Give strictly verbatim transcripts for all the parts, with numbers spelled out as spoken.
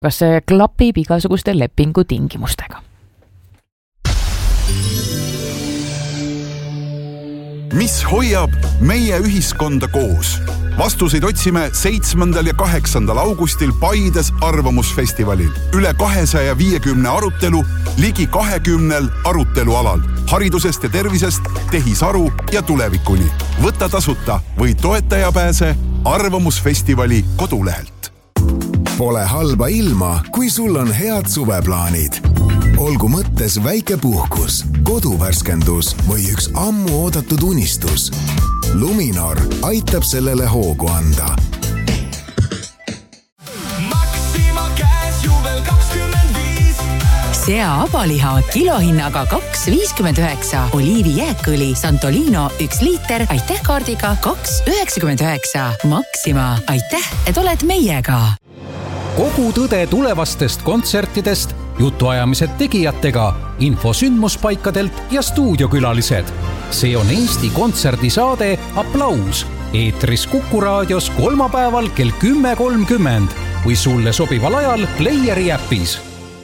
kas see klapib igasuguste lepingu tingimustega? Mis hoiab meie ühiskonda koos? Vastuseid otsime seitsmendal ja kaheksandal augustil Paides arvamusfestivalil. Üle kahesaja viiekümne arutelu, ligi kahekümnel arutelualal. Haridusest ja tervisest, tehisaru ja tulevikuni. Võta tasuta või toetaja pääse arvamusfestivali kodulehelt. Pole halba ilma, kui sul on head suveplaanid. Olgu mõttes väike puhkus, koduvärskendus või üks ammu oodatud unistus. Luminor aitab sellele hoogu anda. Maxima käes juubel kakskümmend viis. Sea abaliha kilohinnaga kaks viiskümmend üheksa. Oliivi jääkõli Santolino üks liiter. Aitäh kaardiga kaks üheksakümmend üheksa. Maxima, aitäh, et oled meiega. Kogu tõde tulevastest kontsertidest, jutuajamised tegijatega, info sündmuspaikadelt ja stuudiokülalised. See on Eesti kontserdisaade Applaus. Eetris Kuku raadios kolmapäeval kell kümme kolmkümmend või sulle sobival ajal Playeri äpis.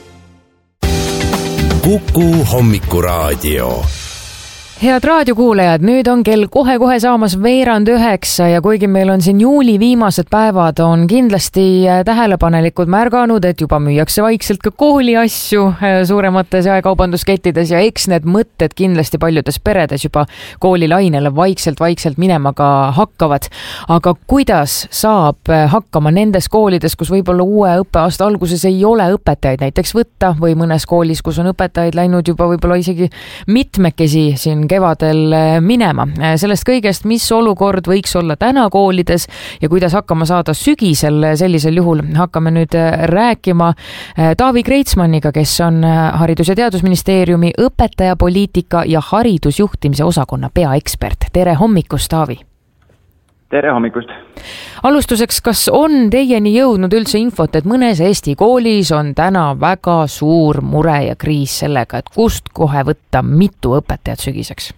Kuku hommikuraadio. Head raadiokuulajad, nüüd on kell kohe-kohe saamas veerand üheksa ja kuigi meil on siin juuli viimased päevad, on kindlasti tähelepanelikud märganud, et juba müüakse vaikselt ka kooli asju suuremates jaekaubanduskettides ja eks need mõtted kindlasti paljudes peredes juba koolilainele vaikselt-vaikselt minema ka hakkavad. Aga kuidas saab hakkama nendes koolides, kus võib-olla uue õppeaasta alguses ei ole õpetajaid näiteks võtta või mõnes koolis, kus on õpetajaid läinud juba võib-olla isegi mitmekesi siin kevadel minema. Sellest kõigest, mis olukord võiks olla täna koolides ja kuidas hakkama saada sügisel sellisel juhul, hakkame nüüd rääkima Taavi Kreitsmanniga, kes on Haridus- ja Teadusministeeriumi õpetajapoliitika ja haridusjuhtimise osakonna peaekspert. Tere hommikust, Taavi! Tere hommikust! Alustuseks, kas on teieni jõudnud üldse infot, et mõnes Eesti koolis on täna väga suur mure ja kriis sellega, et kust kohe võtta mitu õpetajat sügiseks?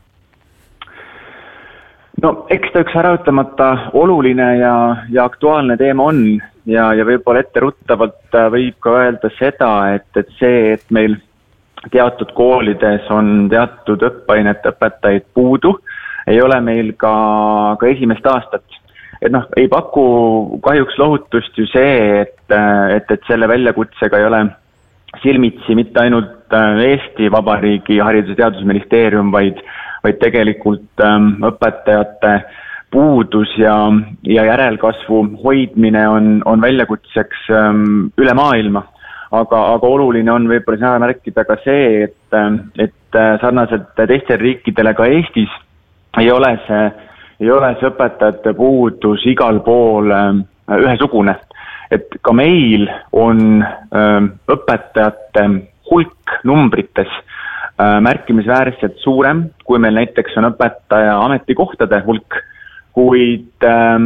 No, eks ta üks äraütlemata oluline ja, ja aktuaalne teema on ja, ja võib-olla etteruttavalt võib ka öelda seda, et, et see, et meil teatud koolides on teatud õppeainete õpetajaid puudu, ei ole meil ka, ka esimest aastat. Et noh, ei paku kahjuks lohutust ju see, et, et, et selle väljakutsega ei ole silmitsi mitte ainult Eesti Vabariigi Haridus- ja Teadusministeerium, vaid, vaid tegelikult ähm, õpetajate puudus ja, ja järelkasvu hoidmine on, on väljakutseks ähm, üle maailma. Aga, aga oluline on võib-olla siin ära märkida ka see, et, et sarnaselt teistel riikidele ka Eestis ei ole see, ei ole see õpetajate puudus igal pool äh, ühesugune. Et ka meil on äh, õpetajate hulk numbrites äh, märkimisväärselt suurem, kui meil näiteks on õpetaja ametikohtade hulk, kuid äh,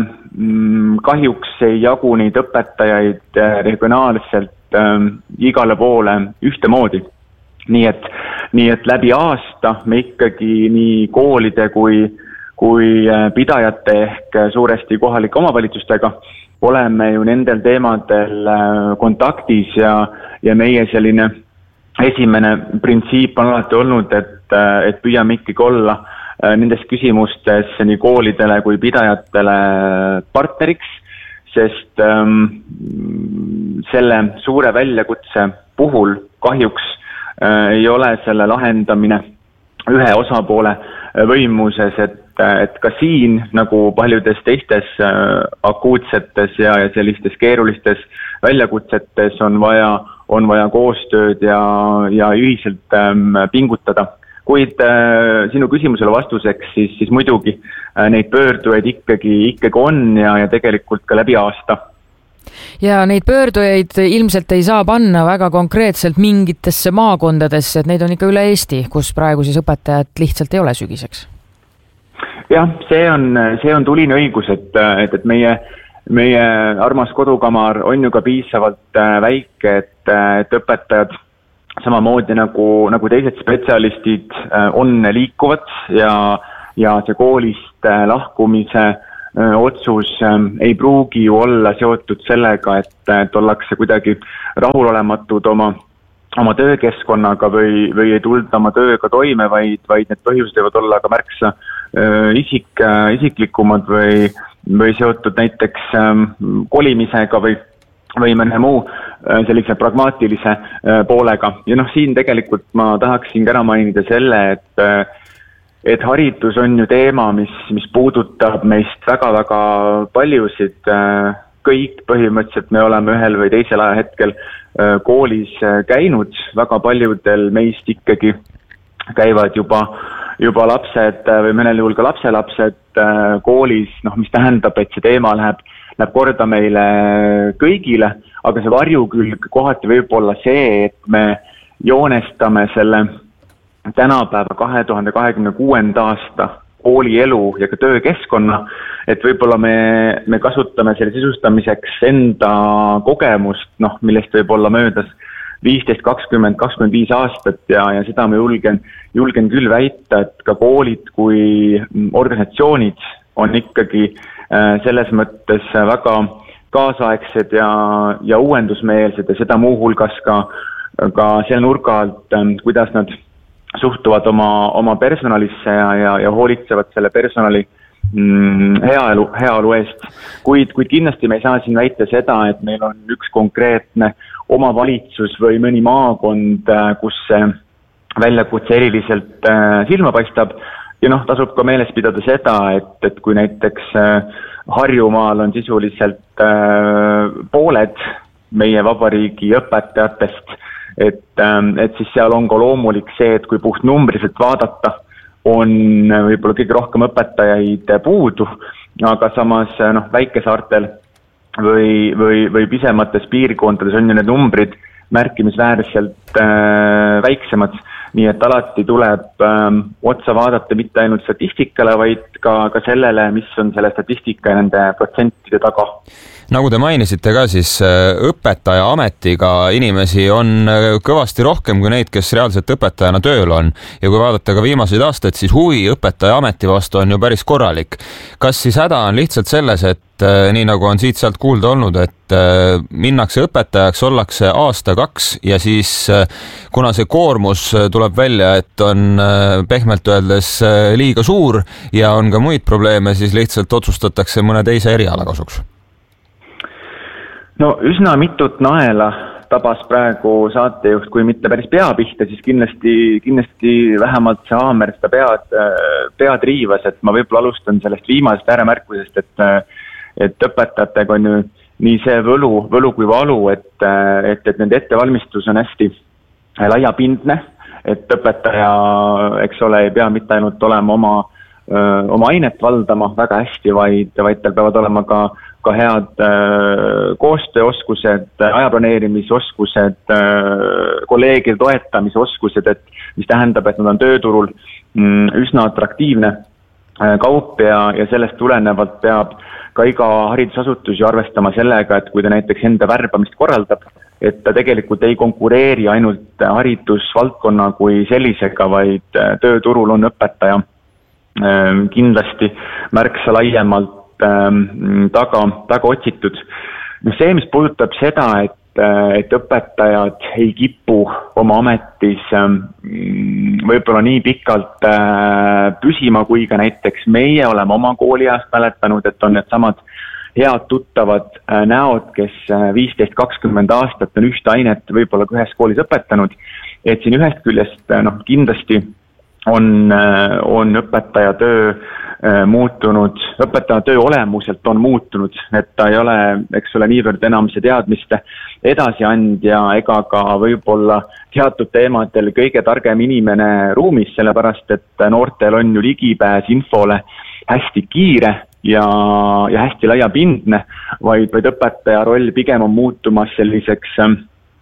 kahjuks ei jagu neid õpetajaid regionaalselt äh, igale poole ühtemoodi. Nii et, nii et läbi aasta me ikkagi nii koolide kui, kui pidajate ehk suuresti kohalike omavalitsustega oleme ju nendel teemadel kontaktis ja, ja meie selline esimene printsiip on alati olnud, et, et püüame ikkagi olla nendes küsimustes nii koolidele kui pidajatele partneriks, sest ähm, selle suure väljakutse puhul kahjuks ei ole selle lahendamine ühe osapoole võimuses, et, et ka siin nagu paljudes teistes akuutsetes ja, ja sellistes keerulistes väljakutsetes on vaja, on vaja koostööd ja, ja ühiselt ähm, pingutada. Kuid äh, sinu küsimusele vastuseks siis, siis muidugi äh, neid pöördujaid ikkagi, ikkagi on ja, ja tegelikult ka läbi aasta. Ja neid pöördujaid ilmselt ei saa panna väga konkreetselt mingitesse maakondadesse, et neid on ikka üle Eesti, kus praegu siis õpetajad lihtsalt ei ole sügiseks. Jah, see on, see on tuline õigus, et, et, et meie, meie armas kodukamar on ju ka piisavalt väike, et, et õpetajad samamoodi nagu, nagu teised spetsialistid on liikuvad ja, ja see koolist lahkumise otsus ei pruugi ju olla seotud sellega, et, et ollakse kuidagi rahulolematud oma, oma töökeskkonnaga või, või ei tulda oma tööga toime, vaid, vaid need põhjused võivad olla ka märksa isik, isiklikumad või, või seotud näiteks kolimisega või, või mõne muu sellise pragmaatilise poolega. Ja noh, siin tegelikult ma tahaksin ära mainida selle, et et haridus on ju teema, mis, mis puudutab meist väga-väga paljusid. Kõik põhimõtteliselt me oleme ühel või teisel ajahetkel koolis käinud, väga paljudel meist ikkagi käivad juba, juba lapsed või mõnel juhul ka lapselapsed koolis, noh, mis tähendab, et see teema läheb, läheb korda meile kõigile, aga see varjukülg kohati võib olla see, et me joonestame selle tänapäeva kahe tuhande kahekümne kuuenda aasta koolielu ja ka töökeskkonna, et võib-olla me, me kasutame selle sisustamiseks enda kogemust, noh, millest võib olla möödas viisteist, kakskümmend, kakskümmend viis aastat ja, ja seda ma julgen, julgen küll väita, et ka koolid kui organisatsioonid on ikkagi selles mõttes väga kaasaegsed ja, ja uuendusmeelsed ja seda muuhulgas ka, ka selle nurga alt, kuidas nad suhtuvad oma, oma personalisse ja, ja, ja hoolitsevad selle personali mm, heaelu, heaelu eest. Kuid, kuid kindlasti me ei saa siin väita seda, et meil on üks konkreetne omavalitsus või mõni maakond, kus see väljakutse eriliselt silma paistab. Ja noh, tasub ka meeles pidada seda, et, et kui näiteks Harjumaal on sisuliselt pooled meie vabariigi õpetajatest, Et, et siis seal on ka loomulik see, et kui puht numbriliselt vaadata, on võib-olla kõige rohkem õpetajaid puudu, aga samas noh, väikesaartel või, või, või pisemates piirkondades on ju need numbrid märkimisväärselt äh, väiksemad, nii et alati tuleb äh, otsa vaadata mitte ainult statistikale, vaid ka, ka sellele, mis on selle statistika ja nende protsentide taga. Nagu te mainisite ka, siis õpetaja ametiga inimesi on kõvasti rohkem kui neid, kes reaalselt õpetajana tööl on. Ja kui vaadata ka viimaseid aastaid, siis huvi õpetaja ameti vastu on ju päris korralik. Kas siis häda on lihtsalt selles, et nii nagu on siit sealt kuulda olnud, et minnakse õpetajaks, ollakse aasta kaks ja siis kuna see koormus tuleb välja, et on pehmelt öeldes liiga suur ja on ka muid probleeme, siis lihtsalt otsustatakse mõne teise eriala kasuks? No üsna mitut naela tabas praegu saatejuht, kui mitte päris pea pihta, siis kindlasti, kindlasti vähemalt see haamer seda pead, pead riivas, et ma võib-olla alustan sellest viimasest ääremärkusest, et, et õpetajatega on ju nii see võlu, võlu kui valu, et, et, et nende ettevalmistus on hästi laiapindne, et õpetaja, eks ole, ei pea mitte ainult olema oma, oma ainet valdama väga hästi, vaid, vaid tal peavad olema ka ka head äh, koostööoskused, ajaplaneerimisoskused, äh, kolleegide toetamisoskused, et mis tähendab, et nad on tööturul mm, üsna atraktiivne äh, kaup ja, ja sellest tulenevalt peab ka iga haridusasutus ju arvestama sellega, et kui ta näiteks enda värbamist korraldab, et ta tegelikult ei konkureeri ainult haridusvaldkonna kui sellisega, vaid äh, tööturul on õpetaja äh, kindlasti märksa laiemalt taga, taga otsitud. No see, mis puudutab seda, et, et õpetajad ei kipu oma ametis võib-olla nii pikalt püsima, kui ka näiteks meie oleme oma kooliajast mäletanud, et on need samad head tuttavad näod, kes viisteist kakskümmend aastat on ühte ainet võib-olla ka ühes koolis õpetanud, et siin ühest küljest noh, kindlasti on, on õpetaja töö muutunud, õpetaja töö olemuselt on muutunud, et ta ei ole, eks ole, niivõrd enam see teadmiste edasiandja ega ka võib-olla teatud teemadel kõige targem inimene ruumis, sellepärast et noortel on ju ligipääs infole hästi kiire ja, ja hästi laiapindne, vaid, vaid õpetaja roll pigem on muutumas selliseks äh,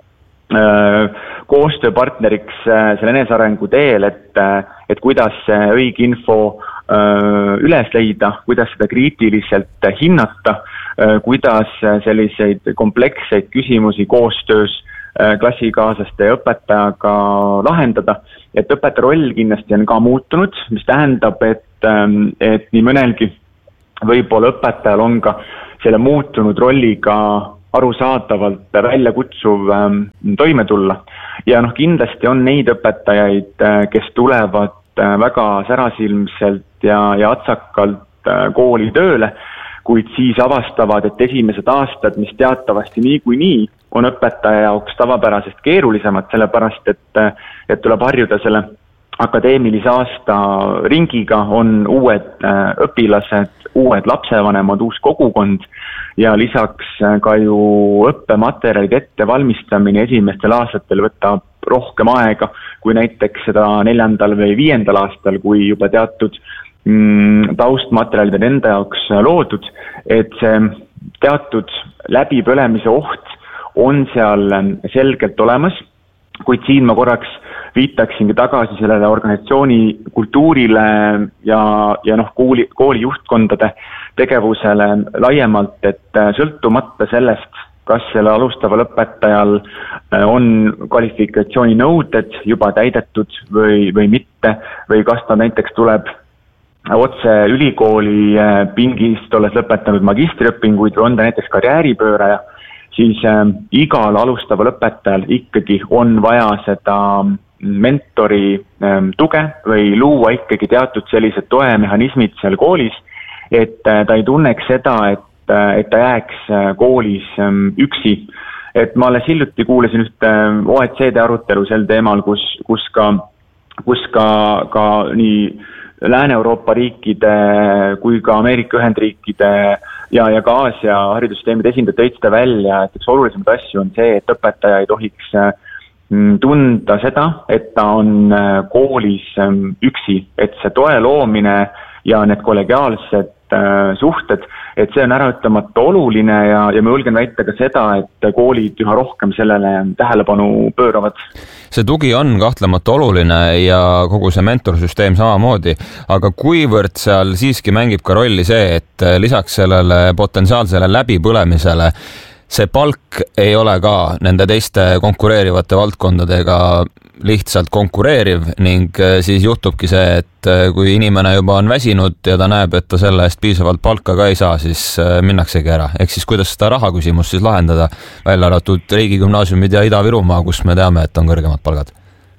koostööpartneriks äh, selle enesearengu teel, et, et kuidas see õige info üles leida, kuidas seda kriitiliselt hinnata, kuidas selliseid kompleksseid küsimusi koostöös klassikaaslaste ja õpetajaga lahendada. Et õpetaja roll kindlasti on ka muutunud, mis tähendab, et, et nii mõnelgi võib-olla õpetajal on ka selle muutunud rolliga arusaadavalt välja kutsuv ähm, toime tulla. Ja noh, kindlasti on neid õpetajaid, kes tulevad äh, väga särasilmselt ja, ja atsakalt äh, kooli tööle, kuid siis avastavad, et esimesed aastad, mis teatavasti niikuinii on õpetaja jaoks tavapärasest keerulisemad, sellepärast et, et tuleb harjuda selle akadeemilise aasta ringiga, on uued õpilased, uued lapsevanemad, uus kogukond ja lisaks ka ju õppematerjalide ettevalmistamine esimestel aastatel võtab rohkem aega kui näiteks seda neljandal või viiendal aastal, kui juba teatud mm, taustmaterjalid on enda jaoks loodud, et see teatud läbipõlemise oht on seal selgelt olemas, kuid siin ma korraks viitaksingi tagasi sellele organisatsiooni kultuurile ja, ja noh, kooli, kooli juhtkondade tegevusele laiemalt, et sõltumata sellest, kas selle alustaval õpetajal on kvalifikatsiooni nõuded juba täidetud või, või mitte, või kas ta näiteks tuleb otse ülikooli pingist, olles lõpetanud magistriõpinguid või on ta näiteks karjääripööraja, siis äh, igal alustaval õpetajal ikkagi on vaja seda mentori äh, tuge või luua ikkagi teatud sellised toemehhanismid seal koolis, et äh, ta ei tunneks seda, et, äh, et ta jääks äh, koolis äh, üksi. Et ma alles hiljuti kuulasin ühte äh, O E C D arutelu sel teemal, kus, kus ka, kus ka, ka nii Lääne-Euroopa riikide kui ka Ameerika Ühendriikide ja, ja ka Aasia haridussüsteemide esindajad tõid seda välja, et üks olulisemaid asju on see, et õpetaja ei tohiks tunda seda, et ta on koolis üksi, et see toe loomine ja need kollegiaalsed suhted, et see on äraütlemata oluline ja, ja ma julgen väita ka seda, et koolid üha rohkem sellele tähelepanu pööravad. See tugi on kahtlemata oluline ja kogu see mentorsüsteem samamoodi, aga kuivõrd seal siiski mängib ka rolli see, et lisaks sellele potentsiaalsele läbipõlemisele see palk ei ole ka nende teiste konkureerivate valdkondadega lihtsalt konkureeriv ning siis juhtubki see, et kui inimene juba on väsinud ja ta näeb, et ta selle eest piisavalt palka ka ei saa, siis minnaksegi ära. Ehk siis kuidas seda raha küsimus siis lahendada, välja arvatud riigigümnaasiumid ja Ida-Virumaa, kus me teame, et on kõrgemad palgad?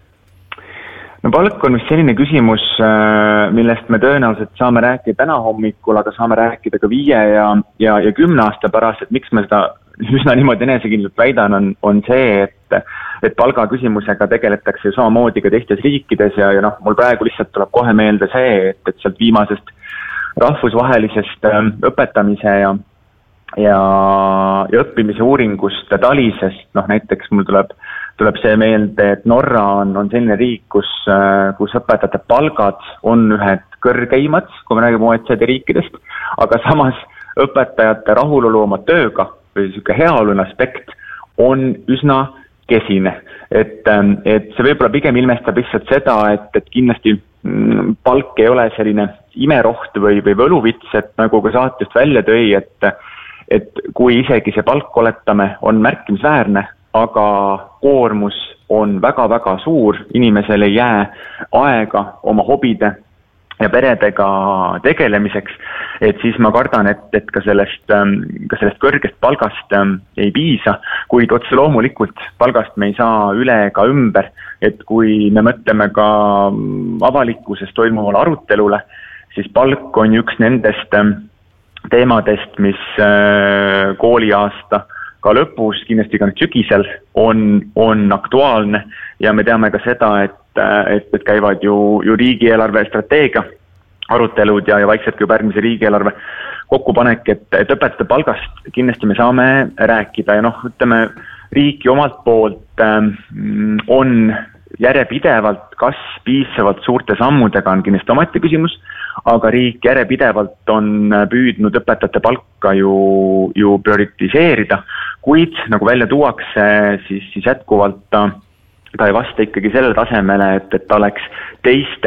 No palk on vist selline küsimus, millest me tõenäoliselt saame rääkida täna hommikul, aga saame rääkida ka viie ja, ja, ja kümne aasta pärast, et miks me seda üsna niimoodi enesekindlalt väidan, on, on see, et, et palga küsimusega tegeletakse samamoodi ka teistes riikides ja, ja noh, mul praegu lihtsalt tuleb kohe meelde see, et, et sealt viimasest rahvusvahelisest õpetamise ja, ja, ja õppimise uuringust talisest, noh näiteks mul tuleb, tuleb see meelde, et Norra on, on selline riik, kus, kus õpetajate palgad on ühed kõrgeimad, kui me räägime O E C D riikidest, aga samas õpetajate rahulolu oma tööga või selline heaoluline aspekt on üsna kesine. Et, et see võib-olla pigem ilmestab lihtsalt seda, et, et kindlasti palk ei ole selline imeroht või, või võluvits, et nagu ka saatest välja tõi, et, et kui isegi see palk, oletame, on märkimisväärne, aga koormus on väga-väga suur, inimesel ei jää aega oma hobide ja peredega tegelemiseks, et siis ma kardan, et, et ka sellest, ka sellest kõrgest palgast ei piisa, kuid otse loomulikult palgast me ei saa üle ega ümber, et kui me mõtleme ka avalikkuses toimuvale arutelule, siis palk on üks nendest teemadest, mis kooliaasta ka lõpus, kindlasti ka nüüd sügisel on, on aktuaalne ja me teame ka seda, et et, et käivad ju, ju riigieelarve strateegia arutelud ja, ja vaikselt ka pärmise riigieelarve kokkupanek, et, et õpetajate palgast kindlasti me saame rääkida ja noh, ütleme, riiki omalt poolt ähm, on järjepidevalt, kas piisavalt suurte sammudega on kindlasti omati küsimus, aga riik järjepidevalt on püüdnud õpetajate palka ju, ju prioritiseerida, kuid nagu välja tuuakse, siis, siis jätkuvalt ta ta ei vasta ikkagi sellele tasemele, et, et ta oleks teiste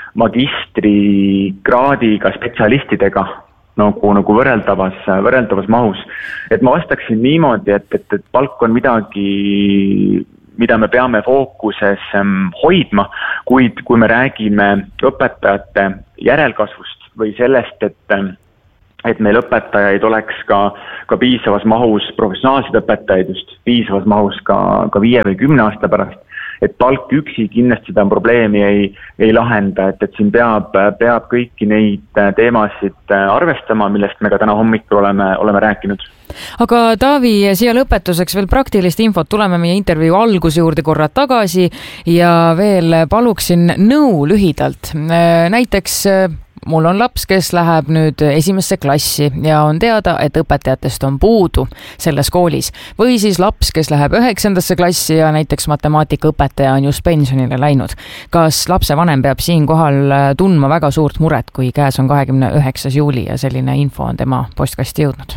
magistrikraadiga spetsialistidega nagu, nagu võrreldavas, võrreldavas mahus. Et ma vastaksin niimoodi, et, et, et palk on midagi, mida me peame fookuses hoidma, kuid kui me räägime õpetajate järelkasvust või sellest, et et meil õpetajaid oleks ka, ka piisavas mahus, professionaalseid õpetajaid just piisavas mahus ka, ka viie või kümne aasta pärast. Et palk üksi kindlasti seda probleemi ei, ei lahenda, et, et siin peab, peab kõiki neid teemasid arvestama, millest me ka täna hommikul oleme, oleme rääkinud. Aga Taavi, siia lõpetuseks veel praktilist infot, tuleme meie intervjuu alguse juurde korra tagasi ja veel paluksin nõu lühidalt. Näiteks mul on laps, kes läheb nüüd esimesse klassi ja on teada, et õpetajatest on puudu selles koolis. Või siis laps, kes läheb üheksandasse klassi ja näiteks matemaatikaõpetaja on just pensionile läinud. Kas lapsevanem peab siin kohal tundma väga suurt muret, kui käes on kahekümne üheksas juuli ja selline info on tema postkasti jõudnud?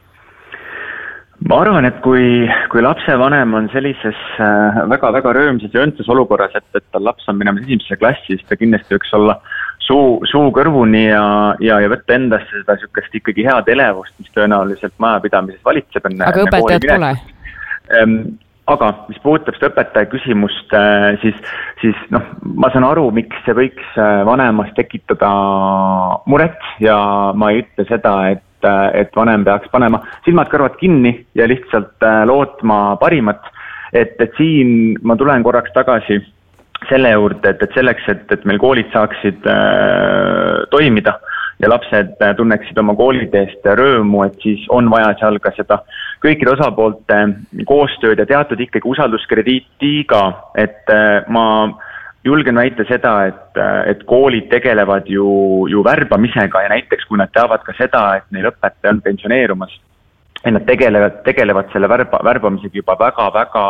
Ma arvan, et kui, kui lapsevanem on sellises väga-väga röömsas ja õndsas olukorras, et, et tal laps on minemas esimesse klassi, siis ta kindlasti võiks olla suu, suu kõrvuni ja, ja, ja võtta endasse seda sükest ikkagi head elevust, mis tõenäoliselt majapidamises valitseb. Aga õpetajad pole? Aga mis puudutab seda õpetaja küsimust, siis, siis noh, ma saan aru, miks see võiks vanemas tekitada muret ja ma ei ütle seda, et et vanem peaks panema silmad-kõrvad kinni ja lihtsalt lootma parimat. Et, et siin ma tulen korraks tagasi selle juurde, et, et selleks, et, et meil koolid saaksid äh, toimida ja lapsed tunneksid oma koolide eest rõõmu, et siis on vaja seal ka seda kõikide osapoolte koostööd ja teatud ikkagi usalduskrediitiga, et äh, ma julgen väita seda, et, et koolid tegelevad ju, ju värbamisega ja näiteks kui nad teavad ka seda, et neil õpetaja on pensioneerumas, et nad tegelevad, tegelevad selle värba, värbamisega juba väga-väga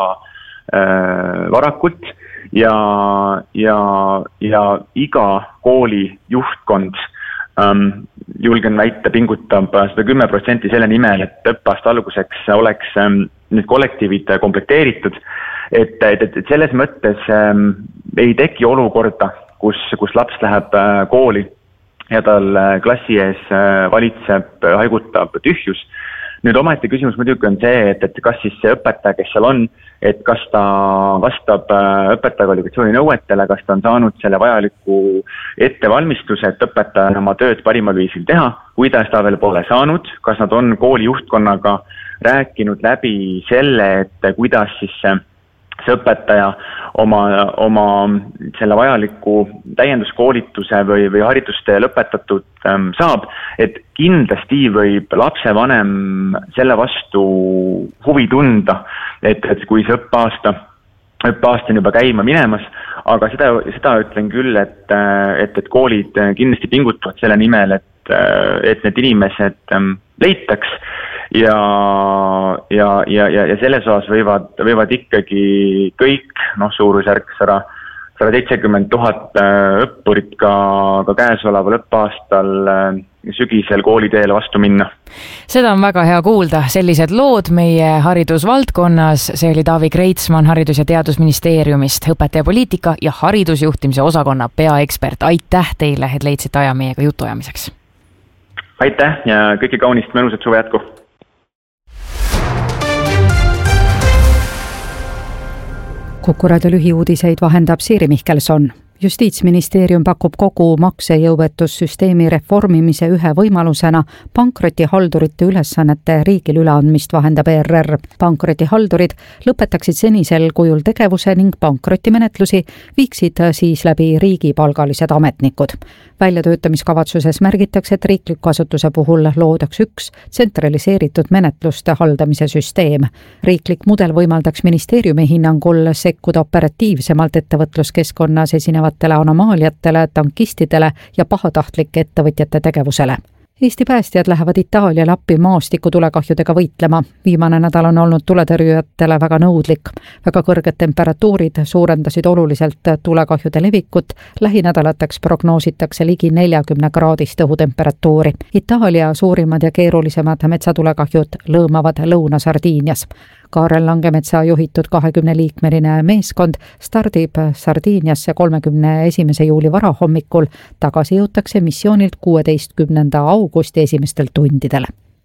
äh, varakult ja, ja, ja iga kooli juhtkond ähm, julgen väita pingutab sada kümme protsenti selle nimel, et õppeaasta alguseks oleks ähm, need kollektiivid komplekteeritud. Et, et, et selles mõttes ähm, ei teki olukorda, kus, kus laps läheb äh, kooli ja tal äh, klassi ees äh, valitseb, haigutab tühjus. Nüüd omaette küsimus muidugi on see, et, et kas siis see õpetaja, kes seal on, et kas ta vastab äh, õpetaja kvalifikatsiooni nõuetele, kas ta on saanud selle vajaliku ettevalmistuse, et õpetaja oma tööd parimal viisil teha, kui ta seda veel pole saanud, kas nad on kooli juhtkonnaga rääkinud läbi selle, et kuidas siis see see õpetaja oma, oma selle vajaliku täienduskoolituse või, või hariduste lõpetatud ähm, saab, et kindlasti võib lapsevanem selle vastu huvi tunda, et, et kui see õppeaasta, õppeaasta on juba käima minemas, aga seda, seda ütlen küll, et, et, et koolid kindlasti pingutavad selle nimel, et, et need inimesed ähm, leitaks ja, ja, ja, ja, ja selles osas võivad, võivad ikkagi kõik, noh, suurusjärk sada seitsekümmend tuhat õppurit ka, ka käesoleval õppeaastal sügisel kooliteele vastu minna. Seda on väga hea kuulda, sellised lood meie haridusvaldkonnas. See oli Taavi Kreitsmann Haridus- ja Teadusministeeriumist, õpetajapoliitika ja haridusjuhtimise osakonna peaekspert. Aitäh teile, et leidsite aja meiega jutuajamiseks. Aitäh ja kõike kaunist, mõnusat suve jätku. Kuku raadio lühiuudiseid vahendab Siiri Mihkelson. Justiitsministeerium pakub kogu maksejõuetussüsteemi reformimise ühe võimalusena pankrotihaldurite ülesannete riigil üleandmist vahendab E R R. Pankrotihaldurid lõpetaksid senisel kujul tegevuse ning pankrotimenetlusi viiksid siis läbi riigipalgalised ametnikud. Väljatöötamiskavatsuses märgitakse, et riikliku asutuse puhul loodaks üks tsentraliseeritud menetluste haldamise süsteem. Riiklik mudel võimaldaks ministeeriumi hinnangul sekkuda operatiivsemalt ettevõtluskeskkonnas esinevatele anomaaliatele, tankistidele ja pahatahtlike ettevõtjate tegevusele. Eesti päästjad lähevad Itaaliale appi maastikutulekahjudega võitlema. Viimane nädal on olnud tuletõrjujatele väga nõudlik. Väga kõrged temperatuurid suurendasid oluliselt tulekahjude levikut. Lähinädalateks prognoositakse ligi neljakümne kraadist õhutemperatuuri. Itaalia suurimad ja keerulisemad metsatulekahjud lõõmavad Lõuna-Sardiinias. Kaarel Langemetsa juhitud kahekümne liikmeline meeskond stardib Sardiiniasse kolmekümne esimese juuli varahommikul. Tagasi jõutakse missioonilt kuueteistkümnenda augusti esimestel tundidel.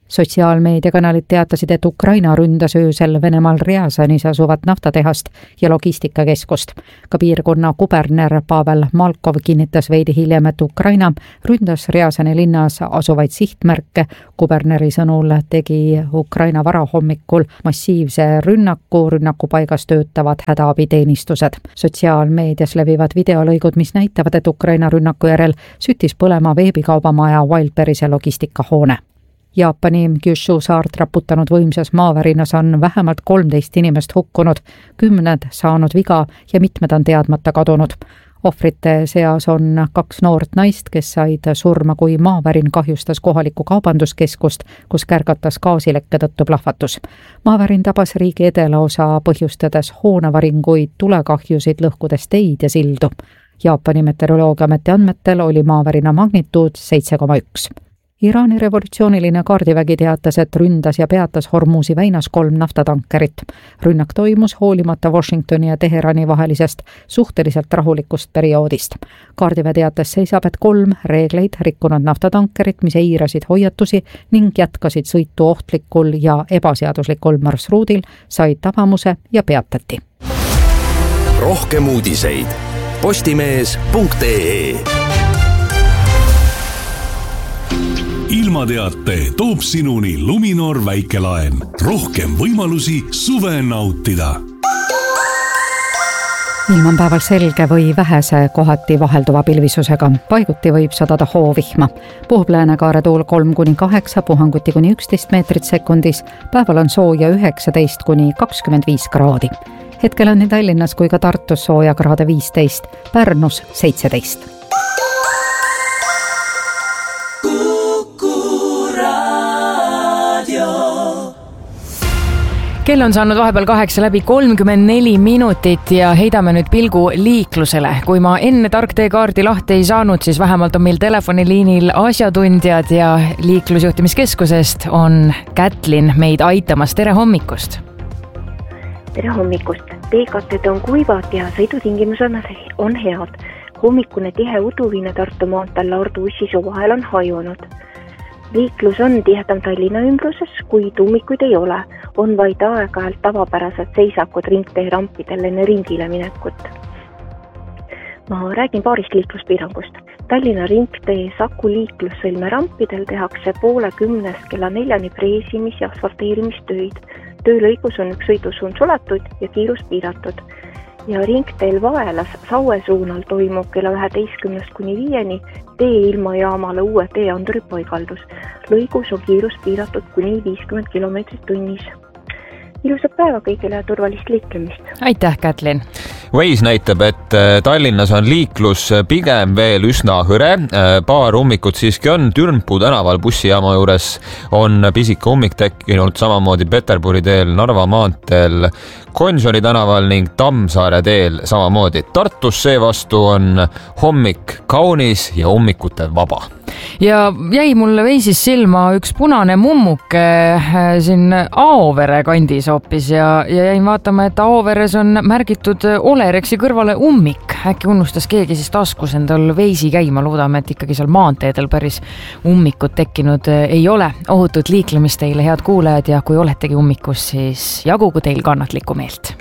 sotsiaalmeediakanalid teatasid, et Ukraina ründas öösel Venemaal Rjazanis asuvat naftatehast ja logistikakeskust. Ka piirkonna kuberner Pavel Malkov kinnitas veidi hiljem, et Ukraina ründas Rjazani linnas asuvaid sihtmärke. Kuberneri sõnul tegi Ukraina varahommikul massiivse rünnaku, rünnaku paigas töötavad hädaabiteenistused. Sotsiaalmeedias levivad videolõigud, mis näitavad, et Ukraina rünnaku järel süttis põlema veebikaubamaja Wildberry'se logistikahoone. Jaapani Kyushu saart raputanud võimsas maavärinas on vähemalt kolmteist inimest hukkunud, kümned saanud viga ja mitmed on teadmata kadunud. Ohvrite seas on kaks noort naist, kes said surma, kui maavärin kahjustas kohalikku kaubanduskeskust, kus kärgatas gaasilekke tõttu plahvatus. Maavärin tabas riigi edelaosa, põhjustades hoonavaringuid, tulekahjusid, lõhkudes teid ja sildu. Jaapani meteoroloogiameti andmetel oli maavärina magnituud seitse koma üks. Iraani revolutsiooniline kaardivägi teatas, et ründas ja peatas Hormuzi väinas kolm naftatankerit. Rünnak toimus hoolimata Washingtoni ja Teherani vahelisest suhteliselt rahulikust perioodist. Kaardiväe teates seisab, et kolm reegleid rikkunud naftatankerit, mis eirasid hoiatusi ning jätkasid sõitu ohtlikul ja ebaseaduslikul marsruudil, said tabamuse ja peatati. Rohkem uudiseid postimees punkt ee. Ilmateate toob sinuni Luminor väikelaen. Rohkem võimalusi suve nautida. Ilm on päeval selge või vähese kohati vahelduva pilvisusega. Paiguti võib sadada hoovihma. Puhub läänekaare tuul kolm kuni kaheksa, puhanguti kuni üksteist meetrit sekundis. Päeval on sooja üheksateist kuni kakskümmend viis kraadi. Hetkel on nii Tallinnas kui ka Tartus sooja kraade viisteist, Pärnus seitseteist. Kell on saanud vahepeal kaheksa läbi kolmkümmend neli minutit ja heidame nüüd pilgu liiklusele. Kui ma enne tarkteekaardi lahti ei saanud, siis vähemalt on meil telefoniliinil asjatundjad ja liiklusjuhtimiskeskusest on Kätlin meid aitamas. Tere hommikust! Tere hommikust! Teekatted on kuivad ja sõidutingimused on head. Hommikune tihe uduvine Tartu maanteel Laardu-Ussisoo vahel on hajunud. Liiklus on tihedam Tallinna ümbruses, kui tummikuid ei ole. On vaid aeg-ajalt tavapärased seisakud ringtee rampidel enne ringile minekut. Ma räägin paarist liikluspiirangust. Tallinna ringtee Saku liiklussõlme rampidel tehakse poole kümnest kella neljani preesimis- ja asfalteerimistöid. Töölõigus on üks sõidusuund suletud ja kiirus piiratud. Ja ringteel Vaelas Saue suunal toimub kella üheteistkümnest kuni viieni tee ilmajaamale uue teeanduri paigaldus. Lõigus on kiirus piiratud kuni viiskümmend kilomeetrit tunnis. Ilusat päeva kõigile ja turvalist liiklemist. Aitäh, Kätlin! Waze näitab, et Tallinnas on liiklus pigem veel üsna hõre. Paar ummikut siiski on. Türnpuu tänaval bussijaama juures on pisike ummik tekkinud, samamoodi Peterburi teel, Narva maanteel, Gonsiori tänaval ning Tammsaare teel samamoodi. Tartus seevastu on hommik kaunis ja ummikute vaba. Ja jäi mulle Waze'is silma üks punane mummuke siin Aovere kandis hoopis ja, ja jäin vaatama, et Aoveres on märgitud Olerexi kõrvale ummik. Äkki unustas keegi siis taskus endal Waze'i käima. Loodame, et ikkagi seal maanteedel päris ummikud tekkinud ei ole. Ohutut liiklemist teile, head kuulajad, ja kui oletegi ummikus, siis jagugu teil kannatlikku meelt.